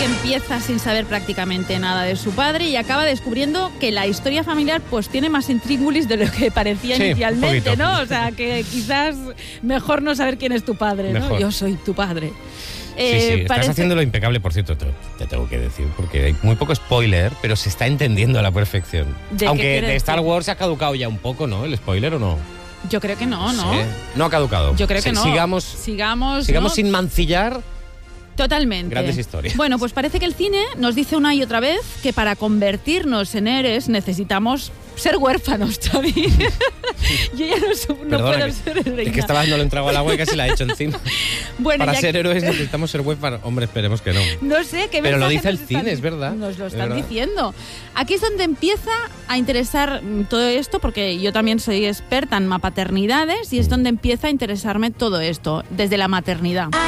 que empieza sin saber prácticamente nada de su padre y acaba descubriendo que la historia familiar pues tiene más intríngulis de lo que parecía inicialmente, ¿no? O sea, que quizás mejor no saber quién es tu padre, ¿no? Mejor. Yo soy tu padre. Sí, estás haciéndolo impecable, por cierto, te tengo que decir, porque hay muy poco spoiler, pero se está entendiendo a la perfección. Aunque de Star Wars ha caducado ya un poco, ¿no? ¿El spoiler o no? Yo creo que no, ¿no? Sí. No ha caducado. Yo creo que no. Sigamos ¿no? sin mancillar. Totalmente. Grandes historias. Bueno, pues parece que el cine nos dice una y otra vez que para convertirnos en héroes necesitamos ser huérfanos, Xavi. Yo ya no puedo ser heroína. Es que estaba dándole un trago al agua y casi la he hecho encima. Bueno, para ser héroes necesitamos ser huérfanos. Hombre, esperemos que no. No sé, qué pero lo dice el cine, es verdad. Nos lo están diciendo. Aquí es donde empieza a interesar todo esto, porque yo también soy experta en mapaternidades y es donde empieza a interesarme todo esto, desde la maternidad.